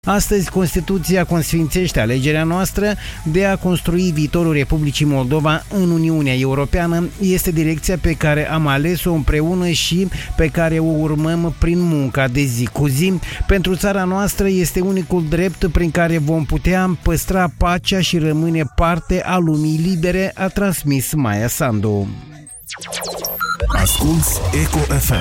Astăzi, Constituția consfințește alegerea noastră de a construi viitorul Republicii Moldova în Uniunea Europeană. Este direcția pe care am ales-o împreună și pe care o urmăm prin munca de zi cu zi. Pentru țara noastră este unicul drept prin care vom putea păstra pacea și rămâne parte a lumii libere, a transmis Maia Sandu. Asculți Eco FM.